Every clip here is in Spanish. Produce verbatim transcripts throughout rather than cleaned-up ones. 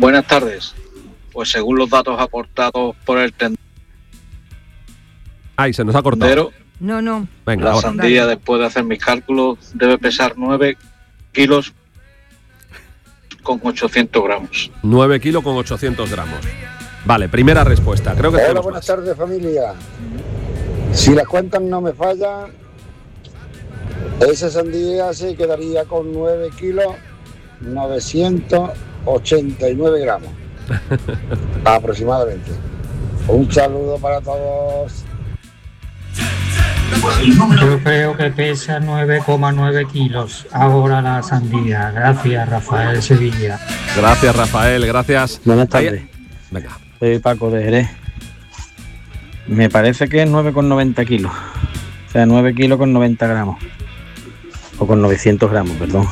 Buenas tardes. Pues según los datos aportados por el tendero... Ay, se nos ha cortado. No, no. Venga, la ahora. sandía, después de hacer mis cálculos, debe pesar nueve kilos con ochocientos gramos. nueve kilos con ochocientos gramos. Vale, primera respuesta. Creo que Hola, tenemos buenas más. tardes, familia. Si las cuentas no me fallan, esa sandía se quedaría con nueve kilos novecientos ochenta y nueve gramos aproximadamente. Un saludo para todos. Yo creo que pesa nueve coma nueve kilos ahora la sandía. Gracias, Rafael Sevilla. Gracias, Rafael, gracias. Buenas tardes. Ahí... Venga. Soy Paco de Jerez. Me parece que es nueve coma noventa kilos. O sea, nueve kilos con noventa gramos. O con novecientos gramos, perdón.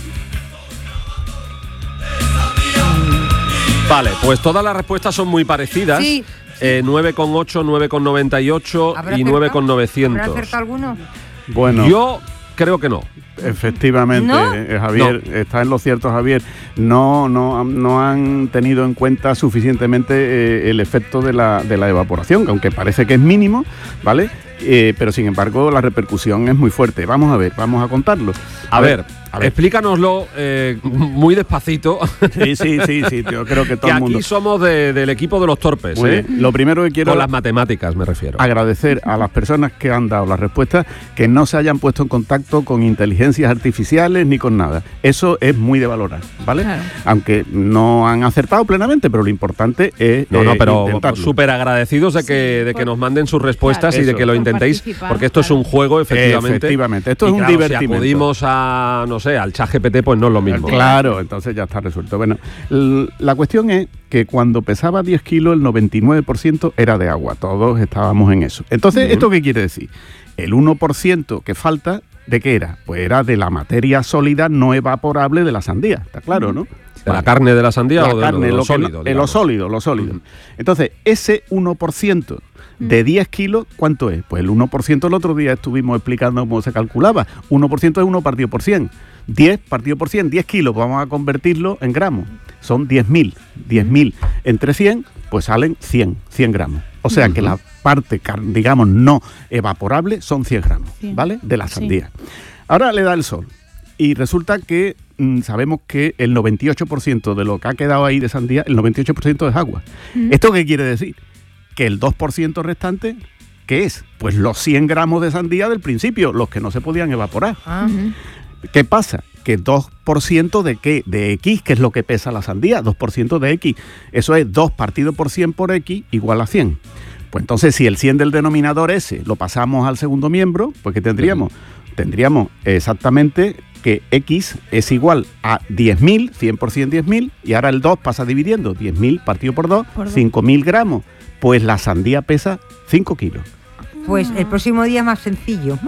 Vale, pues todas las respuestas son muy parecidas. Sí. Eh, nueve coma ocho, nueve coma noventa y ocho y nueve coma novecientos. ¿Habrá acertado alguno? Bueno, yo creo que no. Efectivamente, ¿No? eh, Javier, no. Está en lo cierto, Javier. No, no, no han tenido en cuenta suficientemente eh, el efecto de la, de la evaporación, aunque parece que es mínimo, ¿vale? Eh, pero sin embargo la repercusión es muy fuerte. Vamos a ver, vamos a contarlo. A, a ver, ver, a ver, explícanoslo eh, muy despacito. Sí, sí, sí, sí, yo creo que todo que el mundo. Aquí somos de, del equipo de los torpes, muy ¿eh? bien. Lo primero que quiero... Con las matemáticas me refiero. Agradecer a las personas que han dado las respuestas, que no se hayan puesto en contacto con inteligencias artificiales ni con nada. Eso es muy de valorar, ¿vale? Claro. Aunque no han acertado plenamente, pero lo importante es No, no, eh, pero intentarlo. súper agradecidos de que, sí, de que nos manden sus respuestas, claro, y de que lo intentéis, porque esto claro. es un juego, efectivamente. Efectivamente, esto y es un claro, divertimento. Si acudimos a, no sé, al ChatGPT, pues no es lo mismo. Claro, entonces ya está resuelto. Bueno, la cuestión es que cuando pesaba diez kilos, el noventa y nueve por ciento era de agua. Todos estábamos en eso. Entonces, uh-huh. ¿esto qué quiere decir? El uno por ciento que falta, ¿de qué era? Pues era de la materia sólida no evaporable de la sandía, está claro, ¿no? ¿De vale. la carne de la sandía la o de carne, lo, lo, lo sólido? Que, lo sólido, lo sólido. Uh-huh. Entonces, ese uno por ciento de diez kilos, ¿cuánto es? Pues el uno por ciento el otro día estuvimos explicando cómo se calculaba. uno por ciento es uno partido por cien. diez partido por cien, diez kilos, vamos a convertirlo en gramos. Son diez mil. diez mil entre cien, pues salen cien, cien gramos. O sea uh-huh. que la parte, digamos, no evaporable son cien gramos, sí. ¿vale? De la sandía. Sí. Ahora le da el sol y resulta que mmm, sabemos que el noventa y ocho por ciento de lo que ha quedado ahí de sandía, el noventa y ocho por ciento es agua. Uh-huh. ¿Esto qué quiere decir? Que el dos por ciento restante, ¿qué es? Pues los cien gramos de sandía del principio, los que no se podían evaporar. Uh-huh. ¿Qué pasa? Que dos por ciento de qué? De X, que es lo que pesa la sandía, dos por ciento de X. Eso es dos partido por cien por X igual a cien. Pues entonces, si el cien del denominador ese lo pasamos al segundo miembro, pues ¿qué tendríamos? Uh-huh. Tendríamos exactamente que X es igual a diez mil, cien por ciento diez mil, y ahora el dos pasa dividiendo, diez mil partido por dos, por cinco mil gramos. Pues la sandía pesa cinco kilos. Pues el próximo día más sencillo.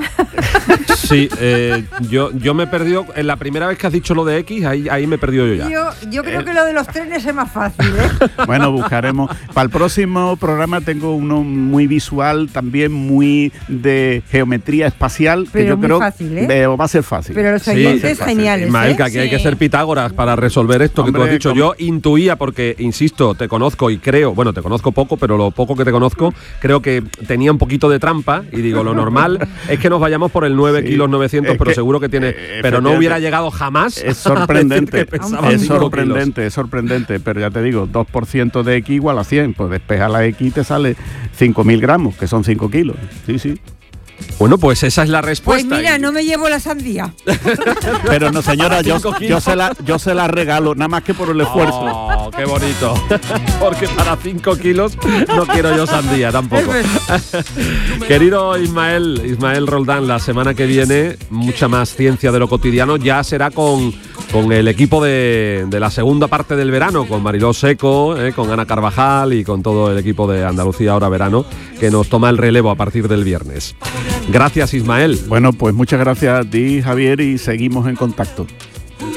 Sí, eh, yo, yo me he perdido, en la primera vez que has dicho lo de X, ahí, ahí me he perdido yo ya. Yo, yo creo eh, que lo de los trenes es más fácil, ¿eh? Bueno, buscaremos. Para el próximo programa tengo uno muy visual, también muy de geometría espacial, pero que yo muy creo fácil, ¿eh? que va a ser fácil. Pero los oyentes sí, geniales, Ismael, ¿eh? que aquí sí. hay que ser Pitágoras para resolver esto. Hombre, que tú has dicho. ¿cómo? Yo intuía, porque, insisto, te conozco y creo, bueno, te conozco poco, pero lo poco que te conozco, creo que tenía un poquito de trampa, y digo, lo normal es que nos vayamos por el nueve sí, kilos novecientos, pero que, seguro que tiene, eh, pero no hubiera llegado jamás. Es sorprendente, es sorprendente, kilos. es sorprendente, pero ya te digo, dos por ciento de X igual a cien, pues despeja la X y te sale cinco mil gramos, que son cinco kilos. Sí, sí. Bueno, pues esa es la respuesta. Pues mira, no me llevo la sandía. Pero no, señora, yo, yo, se la, yo se la regalo, nada más que por el esfuerzo. Oh, qué bonito. Porque para cinco kilos no quiero yo sandía tampoco. Querido Ismael, Ismael Roldán, la semana que viene, mucha más ciencia de lo cotidiano. Ya será con, con el equipo de, de la segunda parte del verano, con Mariló Seco, eh, con Ana Carvajal y con todo el equipo de Andalucía Ahora Verano, que nos toma el relevo a partir del viernes. Gracias, Ismael. Bueno, pues muchas gracias a ti, Javier, y seguimos en contacto.